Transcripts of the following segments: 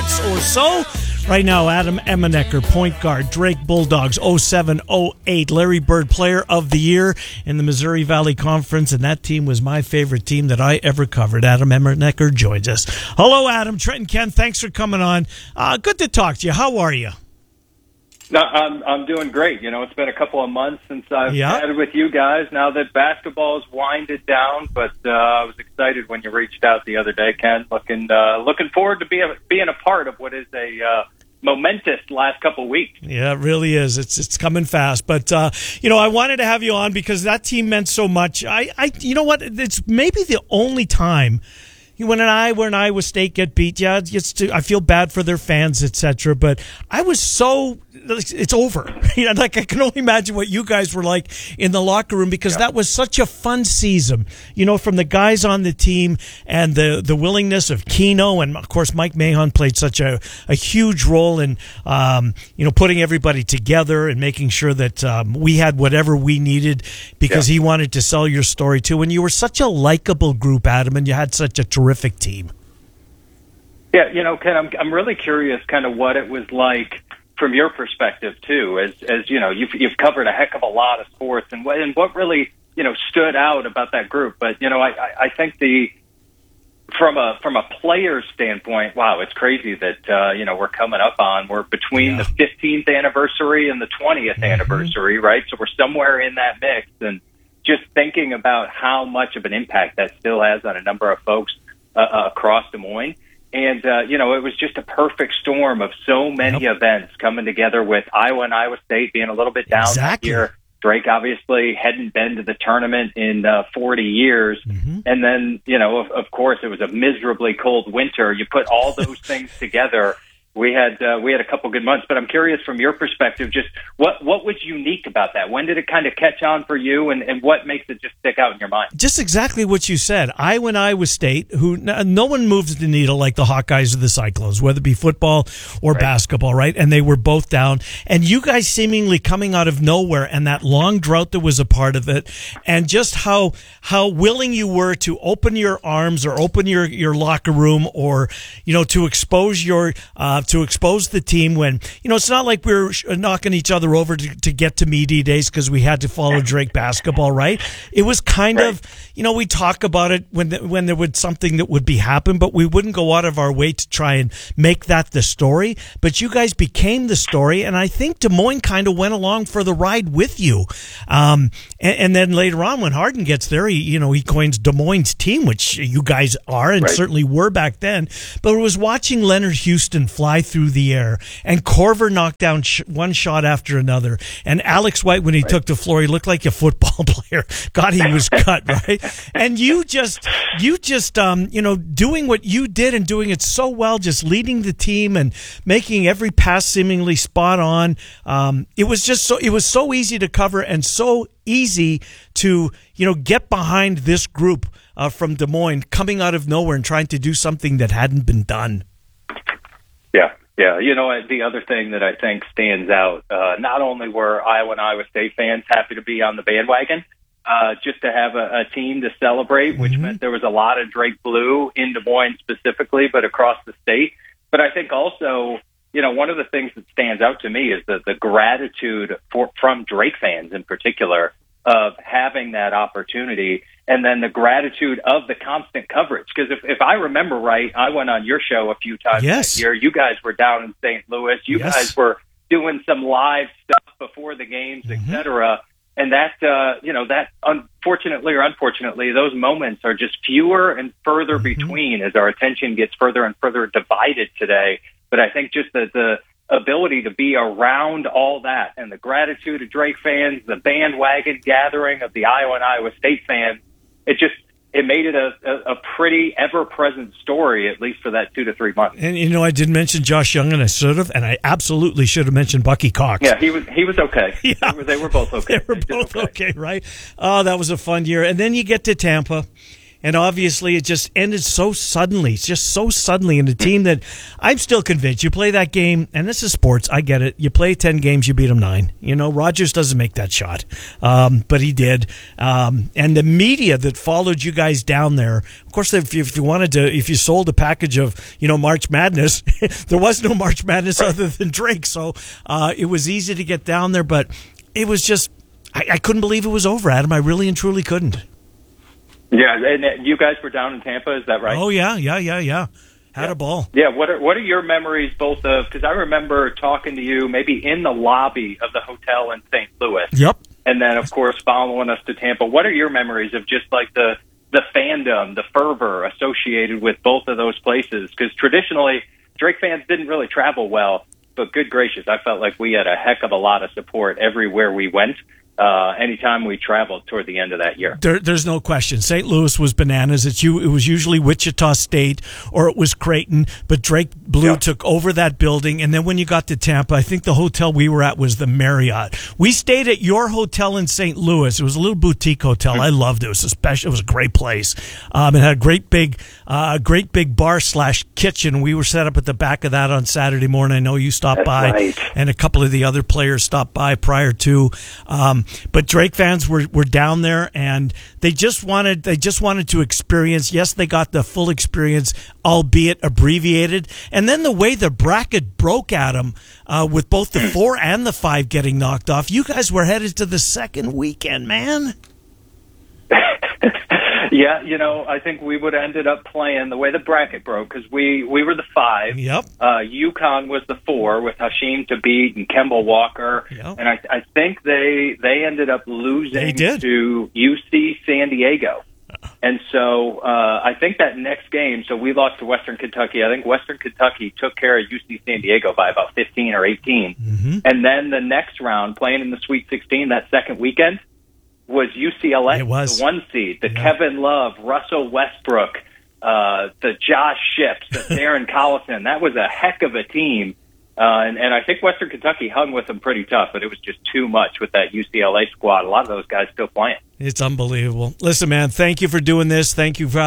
months or so. Right now, Adam Emenecker, point guard, Drake Bulldogs, 07-08, Larry Bird, Player of the Year in the Missouri Valley Conference, and that team was my favorite team that I ever covered. Adam Emenecker joins us. Hello, Adam. Trent and Ken, thanks for coming on. Good to talk to you. How are you? No, I'm doing great. You know, it's been a couple of months since I've chatted with you guys. Now that basketball's winded down, but I was excited when you reached out the other day, Ken. Looking forward to being a part of what is a momentous last couple of weeks. Yeah, it really is. It's coming fast. But I wanted to have you on because that team meant so much. You know what? It's maybe the only time. When Iowa State get beat, I feel bad for their fans, etc. But I was it's over. I can only imagine what you guys were like in the locker room because that was such a fun season. From the guys on the team and the willingness of Keno and of course Mike Mahon played such a huge role in putting everybody together and making sure that we had whatever we needed because he wanted to sell your story too. And you were such a likable group, Adam, and you had such a terrific team. Yeah, Ken, I'm really curious kind of what it was like from your perspective too, as you've covered a heck of a lot of sports and what really, stood out about that group. But, I think from a player's standpoint, wow, it's crazy that, we're coming up we're between the 15th anniversary and the 20th anniversary, right? So we're somewhere in that mix and just thinking about how much of an impact that still has on a number of folks across Des Moines. And, it was just a perfect storm of so many events coming together with Iowa and Iowa State being a little bit down that year. Drake obviously hadn't been to the tournament in 40 years. Mm-hmm. And then, of course, it was a miserably cold winter. You put all those things together. We had a couple good months, but I'm curious from your perspective, just what was unique about that? When did it kind of catch on for you, and what makes it just stick out in your mind? Just exactly what you said. Iowa and Iowa State, who no one moves the needle like the Hawkeyes or the Cyclones, whether it be football or basketball, right? And they were both down. And you guys seemingly coming out of nowhere, and that long drought that was a part of it, and just how willing you were to open your arms or open your locker room or, to expose to expose the team when, it's not like we're knocking each other over to get to media days because we had to follow Drake basketball, right? It was kind of, we talk about it when there was something that would be happen, but we wouldn't go out of our way to try and make that the story. But you guys became the story, and I think Des Moines kind of went along for the ride with you. And then later on, when Harden gets there, he coins Des Moines' team, which you guys are and certainly were back then. But it was watching Leonard Houston fly through the air, and Corver knocked down one shot after another, and Alex White, when he took the floor, he looked like a football player. God, he was cut, right? And you just doing what you did and doing it so well, just leading the team and making every pass seemingly spot on. It was so easy to cover and so easy to get behind this group from Des Moines coming out of nowhere and trying to do something that hadn't been done. Yeah. The other thing that I think stands out, not only were Iowa and Iowa State fans happy to be on the bandwagon, just to have a team to celebrate, which meant there was a lot of Drake Blue in Des Moines specifically, but across the state. But I think also, one of the things that stands out to me is the gratitude from Drake fans in particular of having that opportunity, and then the gratitude of the constant coverage. Because if I remember right, I went on your show a few times that year. You guys were down in St. Louis. You guys were doing some live stuff before the games, etc. And that unfortunately or unfortunately, those moments are just fewer and further between as our attention gets further and further divided today. But I think just the ability to be around all that and the gratitude of Drake fans, the bandwagon gathering of the Iowa and Iowa State fans, it made it a pretty ever-present story, at least for that 2 to 3 months. And, I did mention Josh Young, and I absolutely should have mentioned Bucky Cox. Yeah, he was okay. Yeah. They were both okay. They were both okay, right? Oh, that was a fun year. And then you get to Tampa, And obviously, it just ended so suddenly. It's just so suddenly. And a team that I'm still convinced, you play that game, and this is sports, I get it. You play 10 games, you beat them 9. You know, Rodgers doesn't make that shot, but he did. And the media that followed you guys down there, of course, if you sold a package of, March Madness, there was no March Madness other than Drake. So it was easy to get down there, but it was just, I couldn't believe it was over, Adam. I really and truly couldn't. Yeah, and you guys were down in Tampa, is that right? Oh, yeah. Had a ball. Yeah, what are your memories both of, because I remember talking to you maybe in the lobby of the hotel in St. Louis. Yep. And then, of course, following us to Tampa. What are your memories of just like the fandom, the fervor associated with both of those places? Because traditionally, Drake fans didn't really travel well, but good gracious, I felt like we had a heck of a lot of support everywhere we went. Anytime we traveled toward the end of that year. There's no question. St. Louis was bananas. It was usually Wichita State or it was Creighton, but Drake Blue took over that building. And then when you got to Tampa, I think the hotel we were at was the Marriott. We stayed at your hotel in St. Louis. It was a little boutique hotel. I loved it. It was a great place. It had a great big bar / kitchen. We were set up at the back of that on Saturday morning. I know you stopped by, right. And a couple of the other players stopped by prior to. But Drake fans were down there, and they just wanted to experience. Yes, they got the full experience, albeit abbreviated. And then the way the bracket broke at them, with both the 4 and the 5 getting knocked off. You guys were headed to the second weekend, man. Yeah, I think we would have ended up playing the way the bracket broke because we were the 5. Yep. UConn was the 4 with Hashim Thabit and Kemba Walker. Yep. And I think they ended up losing to UC San Diego. And so I think that next game, so we lost to Western Kentucky. I think Western Kentucky took care of UC San Diego by about 15 or 18. Mm-hmm. And then the next round, playing in the Sweet 16 that second weekend, was UCLA, it was. the 1 seed, the Kevin Love, Russell Westbrook, the Josh Ships, the Darren Collison. That was a heck of a team. And I think Western Kentucky hung with them pretty tough, but it was just too much with that UCLA squad. A lot of those guys still playing. It's unbelievable. Listen, man, thank you for doing this. Thank you for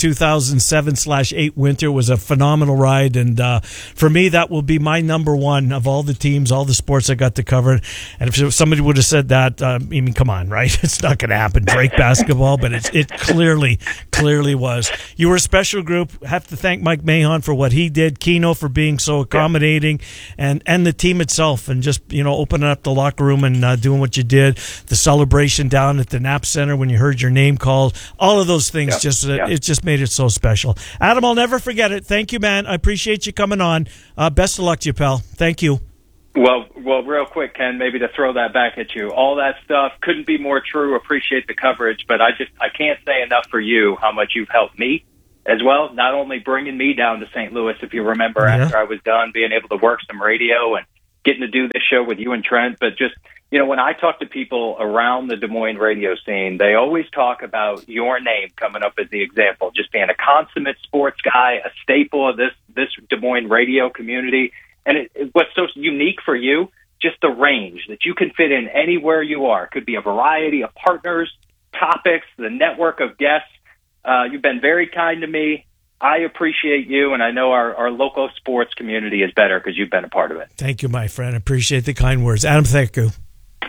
2007/8 winter. It was a phenomenal ride. And for me, that will be my number one of all the teams, all the sports I got to cover. And if somebody would have said that, come on, right? It's not going to happen. Drake basketball, but it clearly was. You were a special group. Have to thank Mike Mahon for what he did, Keno for being so accommodating, and the team itself, and just, opening up the locker room and doing what you did. The celebration down at the Knapp Center when you heard your name called, all of those things, it just made it so special. Adam, I'll never forget it. Thank you, man. I appreciate you coming on. Best of luck to you, pal. Thank you. Well, real quick, Ken, maybe to throw that back at you. All that stuff couldn't be more true. Appreciate the coverage, but I can't say enough for you how much you've helped me as well. Not only bringing me down to St. Louis, if you remember, after I was done, being able to work some radio and getting to do this show with you and Trent, but just, when I talk to people around the Des Moines radio scene, they always talk about your name coming up as the example, just being a consummate sports guy, a staple of this Des Moines radio community. And what's so unique for you, just the range that you can fit in anywhere you are. It could be a variety of partners, topics, the network of guests. You've been very kind to me. I appreciate you, and I know our local sports community is better because you've been a part of it. Thank you, my friend. Appreciate the kind words. Adam, thank you.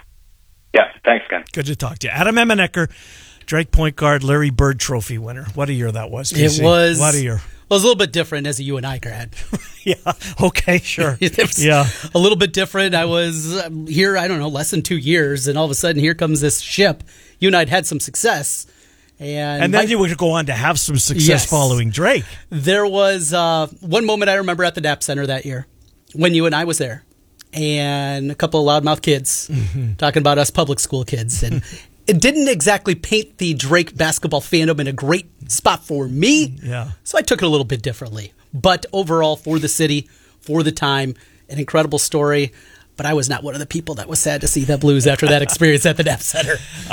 Yeah, thanks, Ken. Good to talk to you. Adam Emenecker, Drake point guard, Larry Bird Trophy winner. What a year that was, TC. It was. What a year. Well, it was a little bit different as a UNI grad. Yeah, okay, sure. It was a little bit different. I was here, I don't know, less than 2 years, and all of a sudden here comes this ship. UNI had some success. And then you would go on to have some success following Drake. There was one moment I remember at the Knapp Center that year when UNI was there, and a couple of loudmouth kids talking about us public school kids. And it didn't exactly paint the Drake basketball fandom in a great spot for me. Yeah. So I took it a little bit differently. But overall, for the city, for the time, an incredible story. But I was not one of the people that was sad to see the Blues after that experience at the Knapp Center.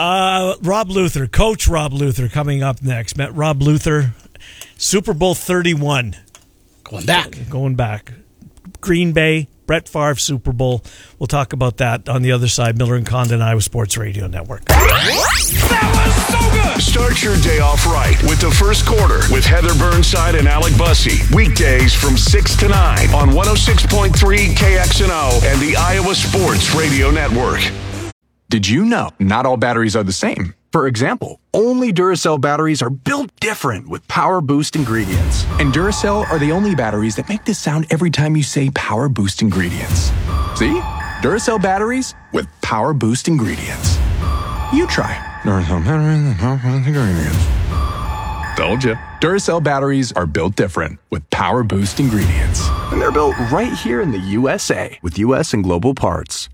Rob Luther, Coach Rob Luther, coming up next. Met Rob Luther, Super Bowl 31. Going back. Green Bay, Brett Favre Super Bowl. We'll talk about that on the other side. Miller and Condon, Iowa Sports Radio Network. That was so good! Start your day off right with the first quarter with Heather Burnside and Alec Bussey. Weekdays from 6 to 9 on 106.3 KXNO and the Iowa Sports Radio Network. Did you know not all batteries are the same? For example, only Duracell batteries are built different with Power Boost ingredients. And Duracell are the only batteries that make this sound every time you say Power Boost ingredients. See? Duracell batteries with Power Boost ingredients. You try. Duracell batteries with Power Boost ingredients. Told you. Duracell batteries are built different with Power Boost ingredients. And they're built right here in the USA with US and global parts.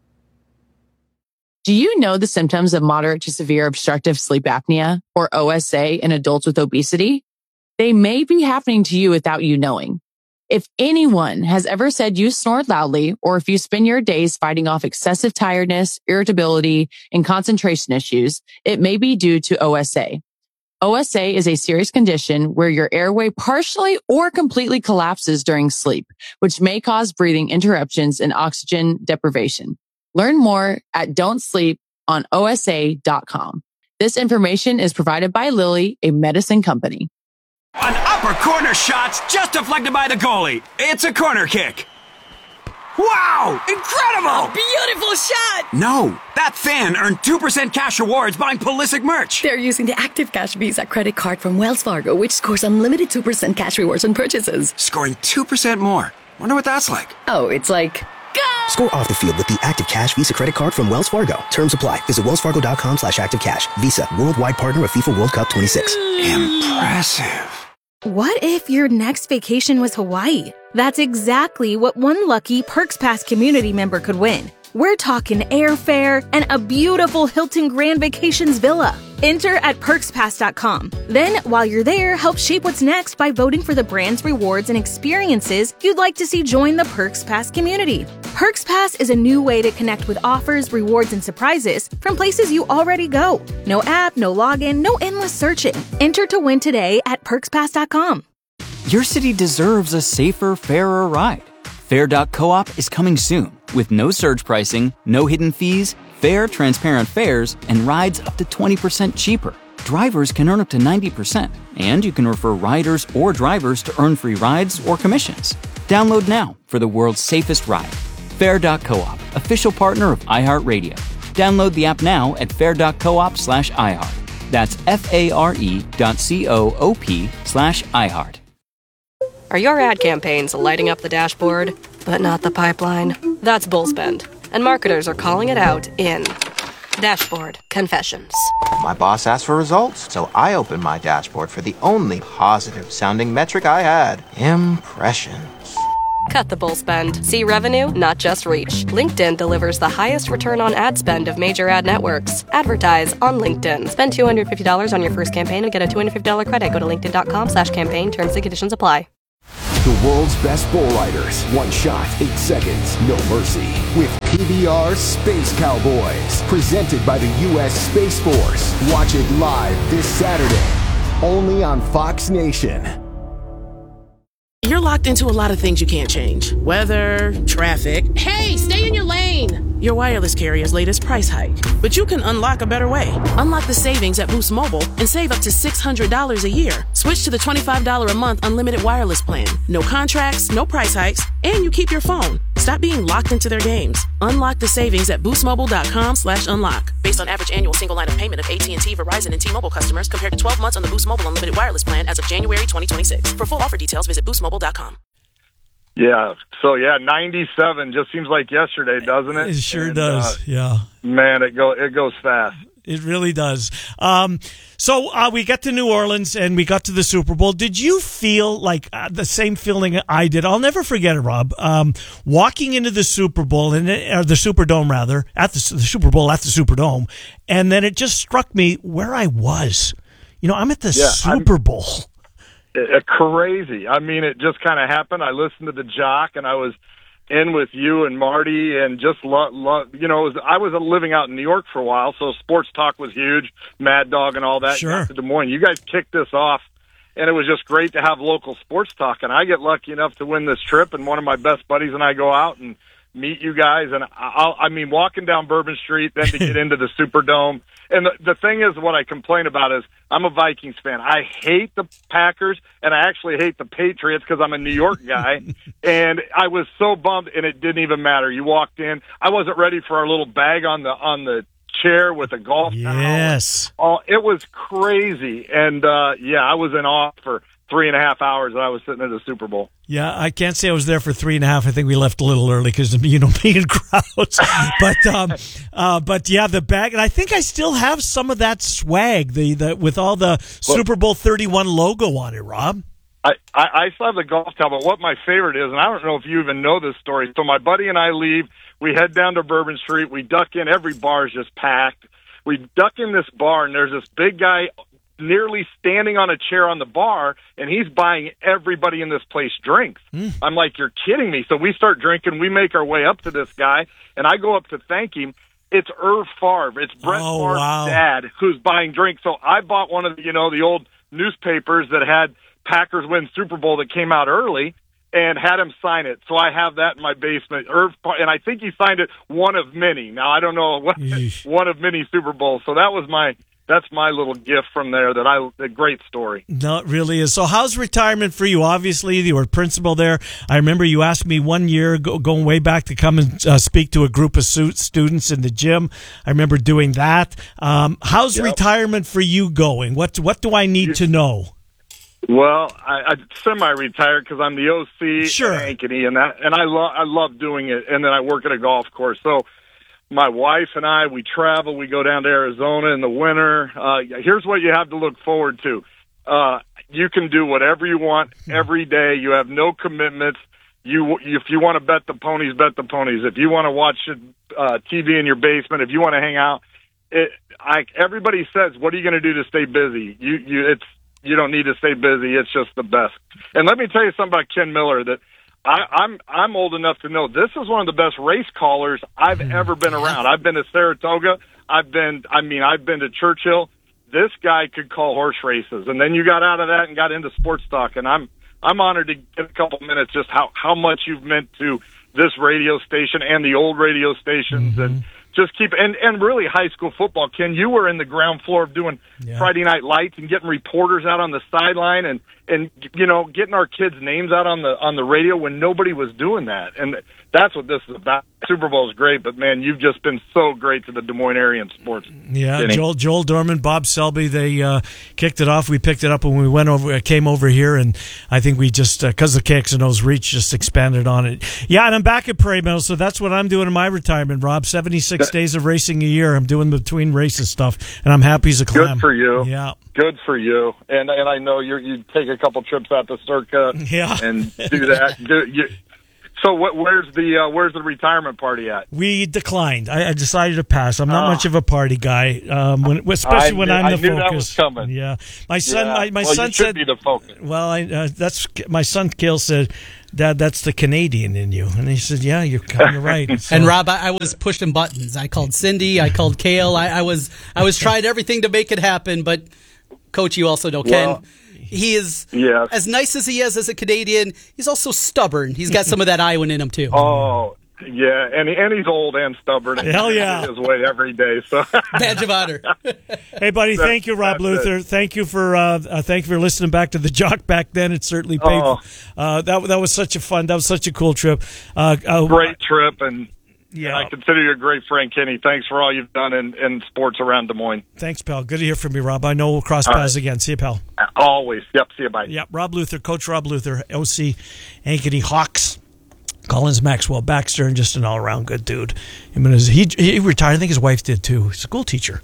Do you know the symptoms of moderate to severe obstructive sleep apnea, or OSA, in adults with obesity? They may be happening to you without you knowing. If anyone has ever said you snore loudly, or if you spend your days fighting off excessive tiredness, irritability, and concentration issues, it may be due to OSA. OSA is a serious condition where your airway partially or completely collapses during sleep, which may cause breathing interruptions and oxygen deprivation. Learn more at don'tsleeponosa.com. This information is provided by Lilly, a medicine company. An upper corner shot's just deflected by the goalie. It's a corner kick. Wow! Incredible! Beautiful shot! No, that fan earned 2% cash rewards buying Pulisic merch. They're using the Active Cash Visa credit card from Wells Fargo, which scores unlimited 2% cash rewards on purchases. Scoring 2% more. Wonder what that's like. Oh, it's like... Go! Score off the field with the Active Cash Visa credit card from Wells Fargo. Terms apply. Visit wellsfargo.com/activecash. Visa, worldwide partner of FIFA World Cup 26. Impressive. What if your next vacation was Hawaii? That's exactly what one lucky Perks Pass community member could win. We're talking airfare and a beautiful Hilton Grand Vacations villa. Enter at perkspass.com. Then, while you're there, help shape what's next by voting for the brands, rewards, and experiences you'd like to see join the Perks Pass community. Perks Pass is a new way to connect with offers, rewards, and surprises from places you already go. No app, no login, no endless searching. Enter to win today at perkspass.com. Your city deserves a safer, fairer ride. Fair.coop is coming soon with no surge pricing, no hidden fees, fair, transparent fares, and rides up to 20% cheaper. Drivers can earn up to 90%, and you can refer riders or drivers to earn free rides or commissions. Download now for the world's safest ride. Fair.coop, official partner of iHeartRadio. Download the app now at fair.coop/iHeart. That's FARE.coop/iHeart. Are your ad campaigns lighting up the dashboard, but not the pipeline? That's Bullspend, and marketers are calling it out in Dashboard Confessions. My boss asked for results, so I opened my dashboard for the only positive-sounding metric I had: impressions. Cut the bull spend. See revenue, not just reach. LinkedIn delivers the highest return on ad spend of major ad networks. Advertise on LinkedIn. Spend $250 on your first campaign and get a $250 credit. Go to linkedin.com/campaign. Terms and conditions apply. The world's best bull riders. One shot, 8 seconds, no mercy. With PBR Space Cowboys. Presented by the U.S. Space Force. Watch it live this Saturday. Only on Fox Nation. You're locked into a lot of things you can't change. Weather, traffic. Hey, stay in your lane! Your wireless carrier's latest price hike. But you can unlock a better way. Unlock the savings at Boost Mobile and save up to $600 a year. Switch to the $25 a month unlimited wireless plan. No contracts, no price hikes, and you keep your phone. Stop being locked into their games. Unlock the savings at boostmobile.com/unlock. Based on average annual single line of payment of AT&T, Verizon, and T-Mobile customers compared to 12 months on the Boost Mobile unlimited wireless plan as of January 2026. For full offer details, visit boostmobile.com. Yeah. So, 97 just seems like yesterday, doesn't it? It sure does, yeah. Man, it goes fast. It really does. So we got to New Orleans and we got to the Super Bowl. Did you feel like the same feeling I did? I'll never forget it, Rob. Walking into the Super Bowl, or the Superdome rather, at the Super Bowl at the Superdome, and then it just struck me where I was. I'm at the Super Bowl. Crazy. I mean, it just kind of happened. I listened to the Jock, and I was in with you and Marty, and just I was living out in New York for a while, so sports talk was huge, Mad Dog and all that. Sure. To Des Moines, you guys kicked this off and it was just great to have local sports talk. And I get lucky enough to win this trip, and one of my best buddies and I go out and meet you guys. And I mean, walking down Bourbon Street, then to get into the Superdome. And the thing is, what I complain about is I'm a Vikings fan. I hate the Packers, and I actually hate the Patriots because I'm a New York guy. And I was so bummed, and it didn't even matter. You walked in. I wasn't ready for our little bag on the chair with a golf towel. Yes. Oh, it was crazy. And, I was in awe for 3.5 hours that I was sitting at the Super Bowl. Yeah, I can't say I was there for 3.5. I think we left a little early because, me and crowds. But yeah, the bag, and I think I still have some of that swag, the with all the Super Bowl 31 logo on it, Rob. I still have the golf towel, but what my favorite is, and I don't know if you even know this story. So my buddy and I leave. We head down to Bourbon Street. We duck in. Every bar is just packed. We duck in this bar, and there's this big guy nearly standing on a chair on the bar, and he's buying everybody in this place drinks. I'm like, you're kidding me. So we start drinking. We make our way up to this guy, and I go up to thank him. It's Irv Favre. It's Brett Favre's dad who's buying drinks. So I bought one of the, the old newspapers that had Packers win Super Bowl that came out early, and had him sign it. So I have that in my basement. And I think he signed it one of many. Now, I don't know what one of many Super Bowls. So that's my little gift from there. A great story. No, it really is. So how's retirement for you? Obviously, you were principal there. I remember you asked me one year, going way back, to come and speak to a group of students in the gym. I remember doing that. How's retirement for you going? What do I need to know? Well, I semi-retired because I'm the OC at Ankeny, and I love doing it. And then I work at a golf course. So my wife and I, we travel. We go down to Arizona in the winter. Here's what you have to look forward to. You can do whatever you want every day. You have no commitments. If you want to bet the ponies, bet the ponies. If you want to watch TV in your basement, if you want to hang out, everybody says, "What are you going to do to stay busy?" You don't need to stay busy. It's just the best. And let me tell you something about Ken Miller that I'm old enough to know this is one of the best race callers I've ever been around. I've been to Saratoga. I've been to Churchill. This guy could call horse races. And then you got out of that and got into sports talk. And I'm honored to get a couple minutes just how much you've meant to this radio station and the old radio stations and just keep and really high school football. Ken, you were in the ground floor of doing Friday Night Lights and getting reporters out on the sideline and getting our kids' names out on the radio when nobody was doing that. And that's what this is about. Super Bowl is great, but man, you've just been so great to the Des Moines area in sports. Yeah, Joel Dorman, Bob Selby, they kicked it off. We picked it up when we came over here, and I think we just because the KXNO's reach just expanded on it. Yeah, and I'm back at Prairie Meadow, so that's what I'm doing in my retirement, Rob. 76 days of racing a year. I'm doing between races stuff, and I'm happy as a clam. Good for you. Yeah. Good for you. And I know you take a couple trips out to Circa and do that. So where's the retirement party at? We declined. I decided to pass. I'm not much of a party guy, especially when I'm the focus. I knew that was coming. Yeah, my son. My son said, "Be the focus." Well, that's my son. Kale said, "Dad, that's the Canadian in you," and he said, "Yeah, you're kind of right." So, and Rob, I was pushing buttons. I called Cindy. I called Kale. I was trying everything to make it happen, but Coach, you also know Ken. He is as nice as he is as a Canadian. He's also stubborn. He's got some of that Iowan in him too. Oh, yeah, and he's old and stubborn. Hell yeah, his way every day. So badge of honor. Hey, buddy, thank you, Rob Luther. Thank you for listening back to the Jock back then. It certainly paid. That was such a fun. That was such a cool trip. Great trip and. Yeah, I consider you a great friend, Kenny. Thanks for all you've done in sports around Des Moines. Thanks, pal. Good to hear from you, Rob. I know we'll cross paths again. See you, pal. Always. Yep, see you, bye. Yep, Rob Luther, Coach Rob Luther, OC, Ankeny Hawks, Collins Maxwell Baxter, and just an all-around good dude. He retired. I think his wife did, too. He's a school teacher.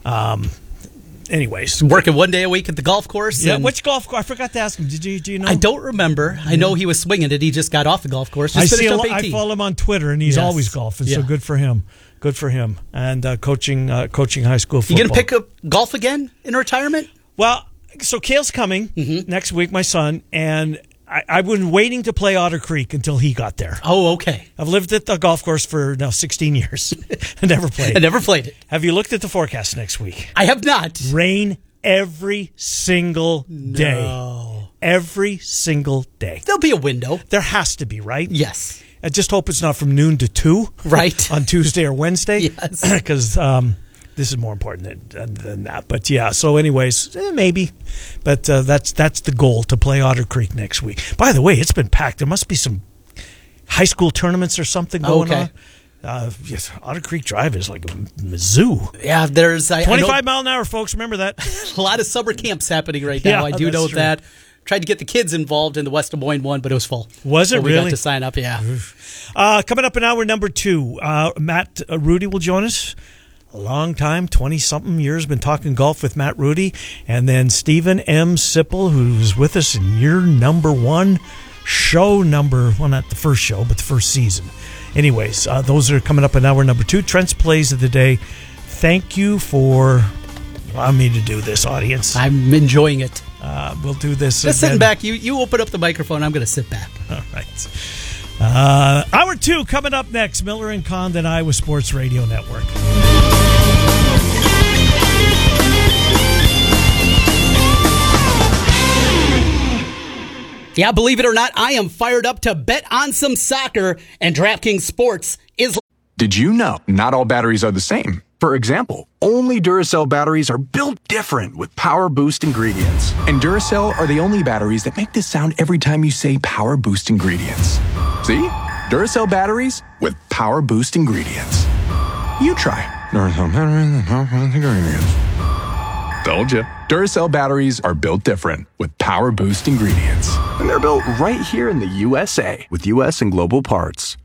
Anyways, working one day a week at the golf course. Yeah, which golf course? I forgot to ask him. Do you know? I don't remember. I know he was swinging it. He just got off the golf course. I follow him on Twitter, and he's always golfing. So good for him. Good for him. And coaching high school football. You going to pick up golf again in retirement? Well, so Kale's coming next week, my son, and I've been waiting to play Otter Creek until he got there. Oh, okay. I've lived at the golf course for now 16 years and never played. I never played it. Have you looked at the forecast next week? I have not. Rain every single day. Every single day. There'll be a window. There has to be, right? Yes. I just hope it's not from noon to 2. Right. On Tuesday or Wednesday. Yes. Because this is more important than that. But yeah, so anyways, maybe. But that's the goal, to play Otter Creek next week. By the way, it's been packed. There must be some high school tournaments or something going on. Yes, Otter Creek Drive is like a zoo. Yeah, there's 25 mile an hour, folks. Remember that. A lot of summer camps happening right now. I do know that. Tried to get the kids involved in the West Des Moines one, but it was full. Was it so we really? got to sign up, yeah. Coming up in hour number 2, Matt Rudy will join us. A long time, 20-something years, been talking golf with Matt Rudy. And then Stephen M. Sipple, who's with us in year number 1, well, not the first show, but the first season. Anyways, those are coming up in hour number 2. Trent's Plays of the Day. Thank you for allowing me to do this, audience. I'm enjoying it. We'll do this. Just sitting back. You open up the microphone. I'm going to sit back. All right. Hour 2 coming up next. Miller and Condon, Iowa Sports Radio Network. Yeah, believe it or not, I am fired up to bet on some soccer, and DraftKings Sports is... Did you know not all batteries are the same? For example, only Duracell batteries are built different with Power Boost ingredients. And Duracell are the only batteries that make this sound every time you say Power Boost ingredients. See? Duracell batteries with Power Boost ingredients. You try. Duracell batteries with Power Boost ingredients. Told you. Duracell batteries are built different with Power Boost ingredients. And they're built right here in the USA with US and global parts.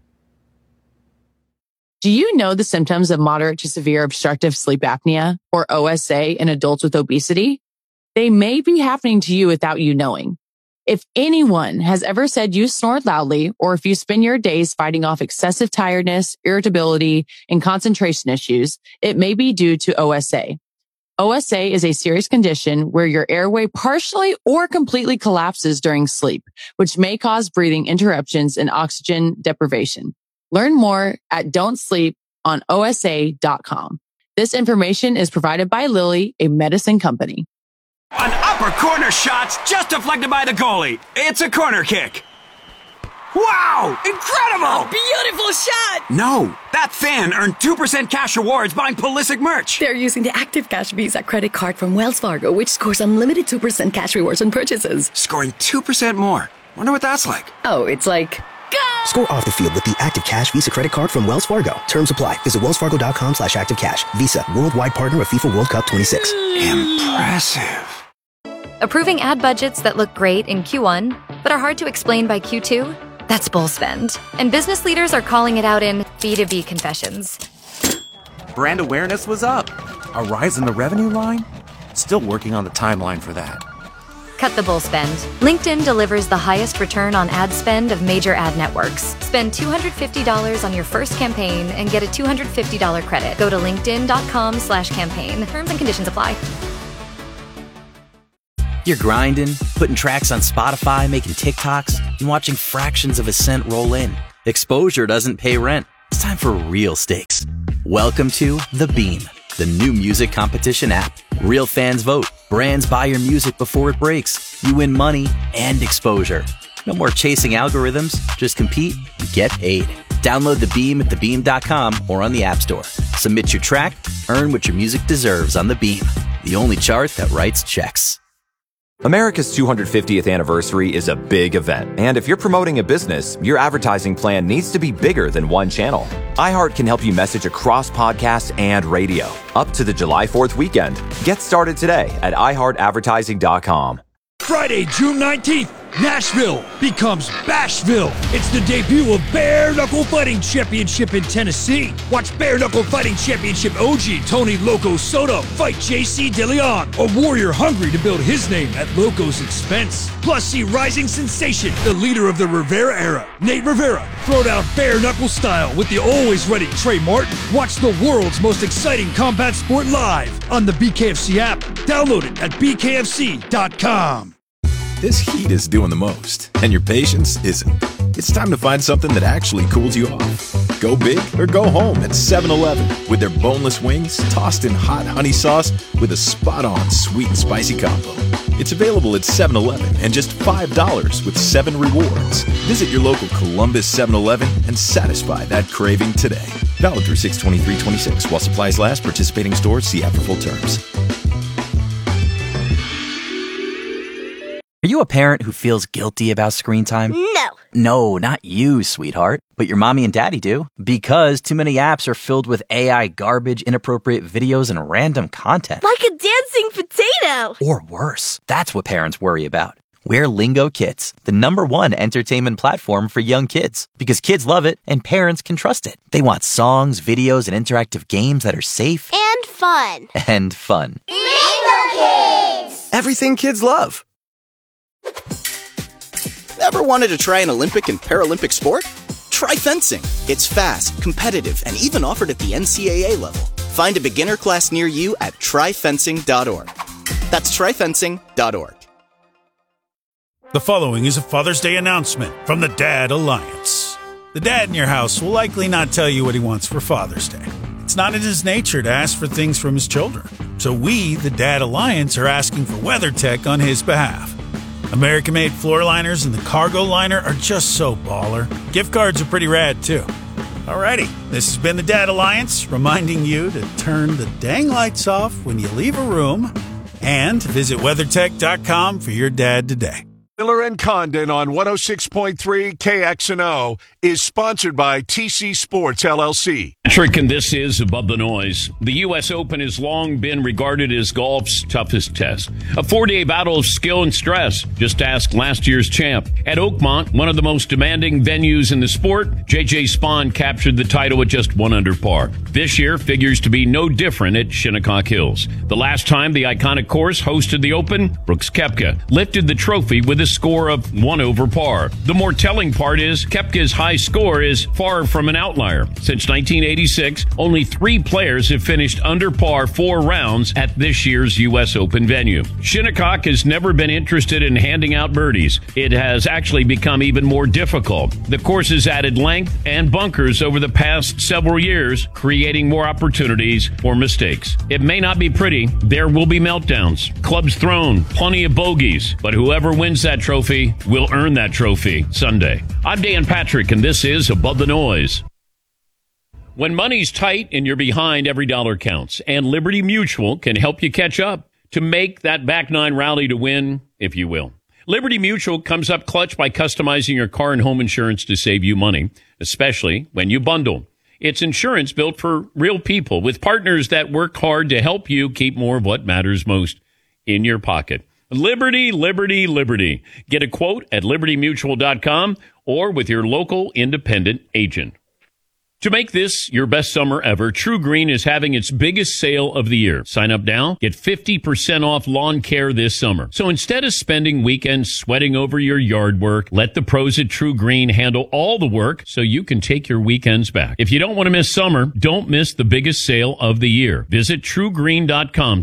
Do you know the symptoms of moderate to severe obstructive sleep apnea, or OSA, in adults with obesity? They may be happening to you without you knowing. If anyone has ever said you snored loudly, or if you spend your days fighting off excessive tiredness, irritability, and concentration issues, it may be due to OSA. OSA is a serious condition where your airway partially or completely collapses during sleep, which may cause breathing interruptions and oxygen deprivation. Learn more at don'tsleeponosa.com. This information is provided by Lilly, a medicine company. An upper corner shot's just deflected by the goalie. It's a corner kick. Wow! Incredible! A beautiful shot! No, that fan earned 2% cash rewards buying Pulisic merch. They're using the Active Cash Visa credit card from Wells Fargo, which scores unlimited 2% cash rewards on purchases. Scoring 2% more. Wonder what that's like. Oh, it's like... Score off the field with the Active Cash Visa credit card from Wells Fargo. Terms apply. Visit wellsfargo.com/activecash. Visa, worldwide partner of FIFA World Cup 26. Impressive. Approving ad budgets that look great in Q1, but are hard to explain by Q2? That's bull spend. And business leaders are calling it out in B2B confessions. Brand awareness was up. A rise in the revenue line? Still working on the timeline for that. Cut the bull spend. LinkedIn delivers the highest return on ad spend of major ad networks. Spend $250 on your first campaign and get a $250 credit. Go to linkedin.com/campaign. Terms and conditions apply. You're grinding, putting tracks on Spotify, making TikToks, and watching fractions of a cent roll in. Exposure doesn't pay rent. It's time for real stakes. Welcome to The Beam, the new music competition app. Real fans vote. Brands buy your music before it breaks. You win money and exposure. No more chasing algorithms. Just compete and get paid. Download The Beam at thebeam.com or on the App Store. Submit your track, earn what your music deserves on The Beam, the only chart that writes checks. America's 250th anniversary is a big event, and if you're promoting a business, your advertising plan needs to be bigger than one channel. iHeart can help you message across podcast and radio, up to the July 4th weekend. Get started today at iHeartAdvertising.com. Friday, June 19th, Nashville becomes Bashville. It's the debut of Bare Knuckle Fighting Championship in Tennessee. Watch Bare Knuckle Fighting Championship OG Tony Loco Soto fight JC DeLeon, a warrior hungry to build his name at Loco's expense. Plus, see rising sensation, the leader of the Rivera era, Nate Rivera, throw down bare knuckle style with the always ready Trey Martin. Watch the world's most exciting combat sport live on the BKFC app. Download it at bkfc.com. This heat is doing the most, and your patience isn't. It's time to find something that actually cools you off. Go big or go home at 7-Eleven with their boneless wings tossed in hot honey sauce with a spot-on sweet and spicy combo. It's available at 7-Eleven and just $5 with 7 rewards. Visit your local Columbus 7-Eleven and satisfy that craving today. Valid through 6/23/26 while supplies last. Participating stores, see app for full terms. Are you a parent who feels guilty about screen time? No. No, not you, sweetheart. But your mommy and daddy do. Because too many apps are filled with AI garbage, inappropriate videos, and random content. Like a dancing potato. Or worse. That's what parents worry about. We're Lingo Kids, the #1 entertainment platform for young kids. Because kids love it and parents can trust it. They want songs, videos, and interactive games that are safe. And fun. And fun. Lingo Kids! Everything kids love. Ever wanted to try an Olympic and Paralympic sport? Try fencing. It's fast, competitive, and even offered at the NCAA level. Find a beginner class near you at tryfencing.org. That's tryfencing.org. The following is a Father's Day announcement from the Dad Alliance. The dad in your house will likely not tell you what he wants for Father's Day. It's not in his nature to ask for things from his children. So we, the Dad Alliance, are asking for WeatherTech on his behalf. American-made floor liners and the cargo liner are just so baller. Gift cards are pretty rad, too. Alrighty, this has been the Dad Alliance, reminding you to turn the dang lights off when you leave a room and visit WeatherTech.com for your dad today. Miller and Condon on 106.3 KXNO is sponsored by TC Sports, LLC. Patrick, and this is Above the Noise. The U.S. Open has long been regarded as golf's toughest test. A 4-day battle of skill and stress. Just ask last year's champ. At Oakmont, one of the most demanding venues in the sport, J.J. Spaun captured the title at just 1 under par. This year figures to be no different at Shinnecock Hills. The last time the iconic course hosted the Open, Brooks Koepka lifted the trophy with a score of 1 over par. The more telling part is Koepka's high score is far from an outlier. Since 1986, only 3 players have finished under par 4 rounds at this year's U.S. Open venue. Shinnecock has never been interested in handing out birdies. It has actually become even more difficult. The course has added length and bunkers over the past several years, creating more opportunities for mistakes. It may not be pretty. There will be meltdowns, clubs thrown, plenty of bogeys, but whoever wins that trophy will earn that trophy Sunday. I'm Dan Patrick, and this is Above the Noise. When money's tight and you're behind, every dollar counts, and Liberty Mutual can help you catch up to make that back nine rally to win, if you will. Liberty Mutual comes up clutch by customizing your car and home insurance to save you money, especially when you bundle. It's insurance built for real people with partners that work hard to help you keep more of what matters most in your pocket. Liberty, Liberty, Liberty. Get a quote at libertymutual.com or with your local independent agent. To make this your best summer ever, True Green is having its biggest sale of the year. Sign up now, get 50% off lawn care this summer. So instead of spending weekends sweating over your yard work, let the pros at True Green handle all the work so you can take your weekends back. If you don't want to miss summer, don't miss the biggest sale of the year. Visit truegreen.com,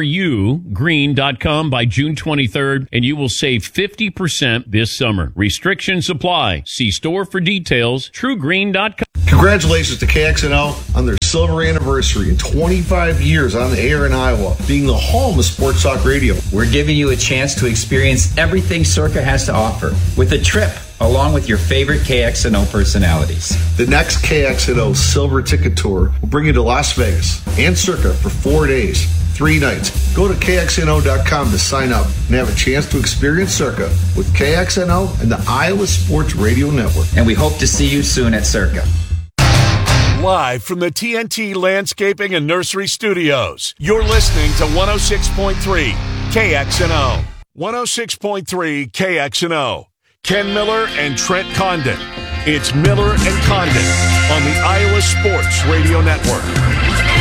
TRUgreen.com by June 23rd, and you will save 50% this summer. Restrictions apply. See store for details, truegreen.com. Congratulations to KXNO on their silver anniversary and 25 years on the air in Iowa, being the home of sports talk radio. We're giving you a chance to experience everything Circa has to offer with a trip along with your favorite KXNO personalities. The next KXNO Silver Ticket Tour will bring you to Las Vegas and Circa for 4 days, 3 nights. Go to KXNO.com to sign up and have a chance to experience Circa with KXNO and the Iowa Sports Radio Network. And we hope to see you soon at Circa. Live from the TNT Landscaping and Nursery Studios, you're listening to 106.3 KXNO. 106.3 KXNO. Ken Miller and Trent Condon. It's Miller and Condon on the Iowa Sports Radio Network.